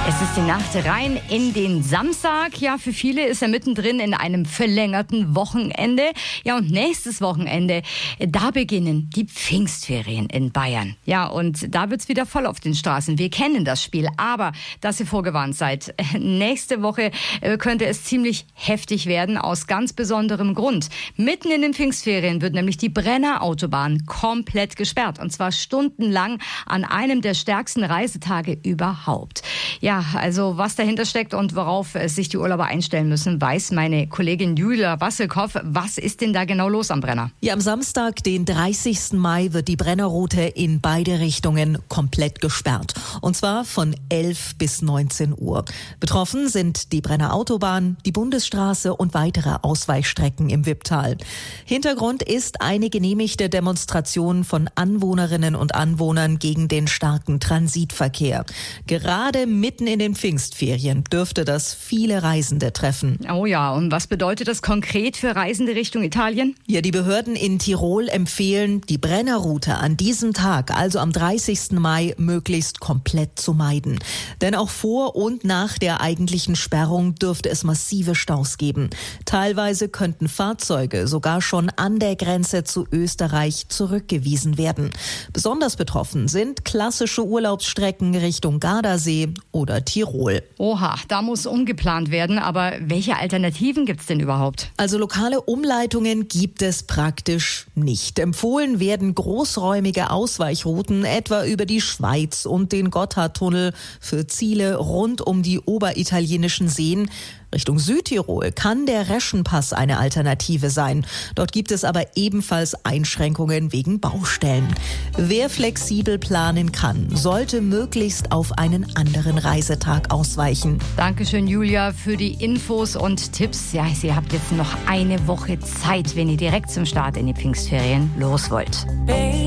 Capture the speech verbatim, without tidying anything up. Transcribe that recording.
Es ist die Nacht rein in den Samstag. Ja, für viele ist er mittendrin in einem verlängerten Wochenende. Ja, und nächstes Wochenende, da beginnen die Pfingstferien in Bayern. Ja, und da wird's wieder voll auf den Straßen. Wir kennen das Spiel, aber dass ihr vorgewarnt seid, nächste Woche könnte es ziemlich heftig werden, aus ganz besonderem Grund. Mitten in den Pfingstferien wird nämlich die Brenner Autobahn komplett gesperrt. Und zwar stundenlang an einem der stärksten Reisetage überhaupt. Ja, also was dahinter steckt und worauf sich die Urlauber einstellen müssen, weiß meine Kollegin Julia Wasselkoff. Was ist denn da genau los am Brenner? Ja, am Samstag, den dreißigsten Mai, wird die Brennerroute in beide Richtungen komplett gesperrt. Und zwar von elf bis neunzehn Uhr. Betroffen sind die Brenner Autobahn, die Bundesstraße und weitere Ausweichstrecken im Wipptal. Hintergrund ist eine genehmigte Demonstration von Anwohnerinnen und Anwohnern gegen den starken Transitverkehr. Gerade mitten in den Pfingstferien dürfte das viele Reisende treffen. Oh ja, und was bedeutet das konkret für Reisende Richtung Italien? Ja, die Behörden in Tirol empfehlen, die Brennerroute an diesem Tag, also am dreißigsten Mai, möglichst komplett zu meiden. Denn auch vor und nach der eigentlichen Sperrung dürfte es massive Staus geben. Teilweise könnten Fahrzeuge sogar schon an der Grenze zu Österreich zurückgewiesen werden. Besonders betroffen sind klassische Urlaubsstrecken Richtung Gardasee oder Tirol. Oha, da muss umgeplant werden. Aber welche Alternativen gibt's denn überhaupt? Also lokale Umleitungen gibt es praktisch nicht. Empfohlen werden großräumige Ausweichrouten, etwa über die Schweiz und den Gotthardtunnel für Ziele rund um die oberitalienischen Seen. Richtung Südtirol kann der Reschenpass eine Alternative sein. Dort gibt es aber ebenfalls Einschränkungen wegen Baustellen. Wer flexibel planen kann, sollte möglichst auf einen anderen Reisetag ausweichen. Dankeschön, Julia, für die Infos und Tipps. Ja, ihr habt jetzt noch eine Woche Zeit, wenn ihr direkt zum Start in die Pfingstferien los wollt.